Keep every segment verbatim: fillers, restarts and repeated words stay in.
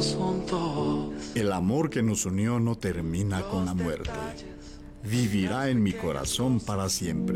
estemos juntos. El amor que nos unió no termina con la muerte. Vivirá en mi corazón para siempre.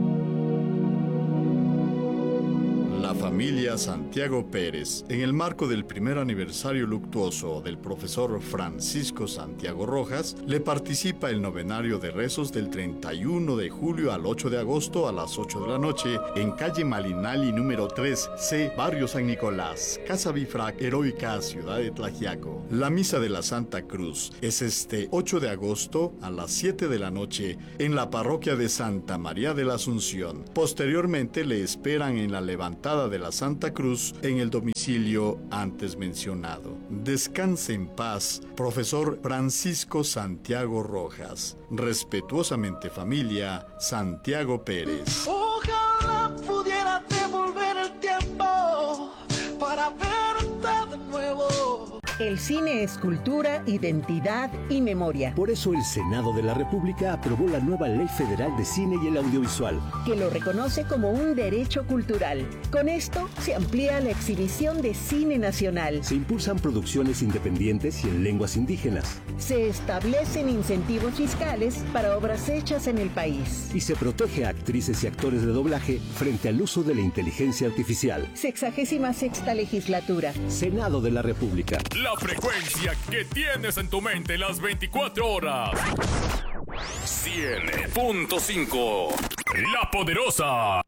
La familia Santiago Pérez, en el marco del primer aniversario luctuoso del profesor Francisco Santiago Rojas, le participa el novenario de rezos del treinta y uno de julio al ocho de agosto a las ocho de la noche en calle Malinali número tres C, barrio San Nicolás, Casa Bifrac, Heroica Ciudad de Tlaxiaco. La misa de la Santa Cruz es este ocho de agosto a las siete de la noche en la parroquia de Santa María de la Asunción. Posteriormente le esperan en la levantada de la Santa Cruz en el domicilio antes mencionado. Descanse en paz, profesor Francisco Santiago Rojas. Respetuosamente familia, Santiago Pérez. Ojalá pudiera devolver el tiempo para verte de nuevo. El cine es cultura, identidad y memoria. Por eso el Senado de la República aprobó la nueva Ley Federal de Cine y el Audiovisual, que lo reconoce como un derecho cultural. Con esto se amplía la exhibición de cine nacional. Se impulsan producciones independientes y en lenguas indígenas. Se establecen incentivos fiscales para obras hechas en el país. Y se protege a actrices y actores de doblaje frente al uso de la inteligencia artificial. Sexagésima sexta legislatura. Senado de la República. La frecuencia que tienes en tu mente las veinticuatro horas. cien punto cinco. La Poderosa.